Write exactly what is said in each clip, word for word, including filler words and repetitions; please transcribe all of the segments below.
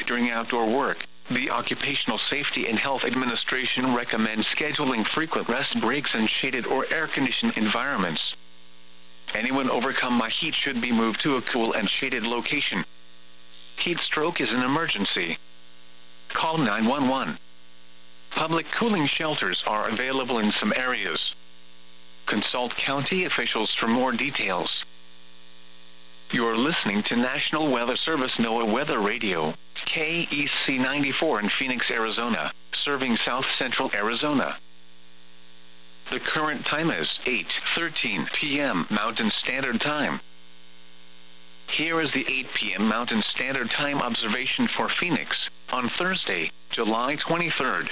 during outdoor work. The Occupational Safety and Health Administration recommends scheduling frequent rest breaks in shaded or air-conditioned environments. Anyone overcome by heat should be moved to a cool and shaded location. Heat stroke is an emergency. Call nine one one. Public cooling shelters are available in some areas. Consult county officials for more details. You're listening to National Weather Service NOAA Weather Radio, K E C ninety-four in Phoenix, Arizona, serving south central Arizona. The current time is eight thirteen p m Mountain Standard Time. Here is the eight p m Mountain Standard Time observation for Phoenix, on Thursday, July twenty-third.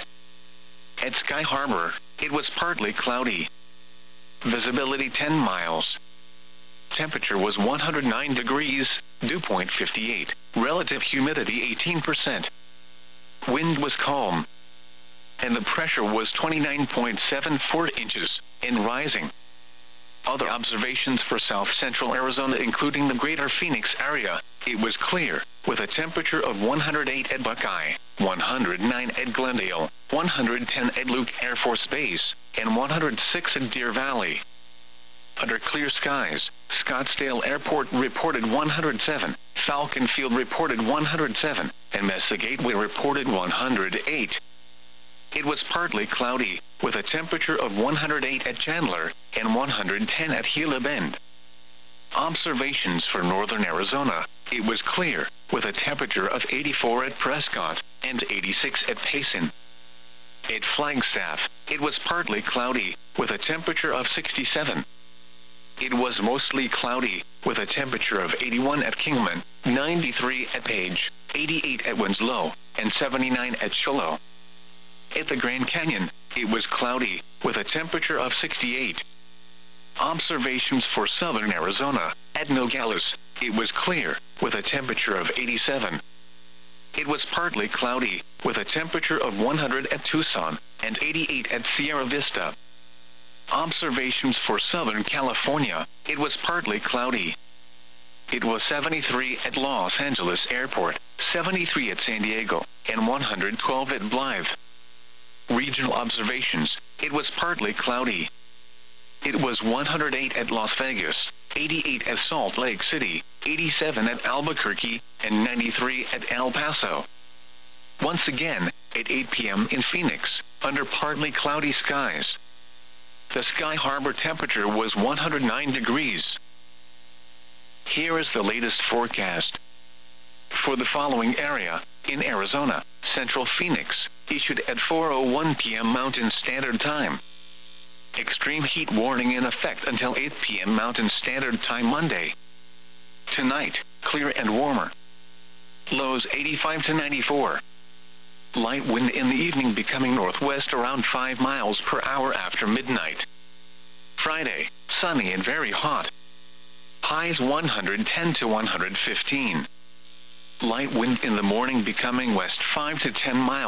At Sky Harbor, it was partly cloudy. Visibility ten miles. Temperature was one hundred nine degrees, dew point fifty-eight, relative humidity eighteen percent. Wind was calm. And the pressure was twenty-nine point seven four inches, and rising. Other observations for south central Arizona including the greater Phoenix area, it was clear, with a temperature of one hundred eight at Buckeye, one hundred nine at Glendale, one hundred ten at Luke Air Force Base, and one hundred six at Deer Valley. Under clear skies, Scottsdale Airport reported one hundred seven, Falcon Field reported one hundred seven, and Mesa Gateway reported one hundred eight. It was partly cloudy, with a temperature of one hundred eight at Chandler, and one hundred ten at Gila Bend. Observations for northern Arizona, it was clear, with a temperature of eighty-four at Prescott, and eighty-six at Payson. At Flagstaff, it was partly cloudy, with a temperature of sixty-seven. It was mostly cloudy, with a temperature of eighty-one at Kingman, ninety-three at Page, eighty-eight at Winslow, and seventy-nine at Shiloh. At the Grand Canyon, it was cloudy, with a temperature of sixty-eight. Observations for southern Arizona, at Nogales, it was clear, with a temperature of eighty-seven. It was partly cloudy, with a temperature of one hundred at Tucson, and eighty-eight at Sierra Vista. Observations for Southern California, it was partly cloudy. It was seventy-three at Los Angeles Airport, seventy-three at San Diego, and one hundred twelve at Blythe. Regional observations, it was partly cloudy. It was one hundred eight at Las Vegas, eighty-eight at Salt Lake City, eighty-seven at Albuquerque, and ninety-three at El Paso. Once again, at eight p m in Phoenix, under partly cloudy skies. The Sky Harbor temperature was one hundred nine degrees. Here is the latest forecast. For the following area, in Arizona, Central Phoenix, issued at four oh one p m Mountain Standard Time. Extreme heat warning in effect until eight p m Mountain Standard Time Monday. Tonight, clear and warmer. Lows eighty-five to ninety-four. Light wind in the evening becoming northwest around five miles per hour after midnight. Friday, sunny and very hot. Highs one hundred ten to one hundred fifteen. Light wind in the morning becoming west five to ten miles.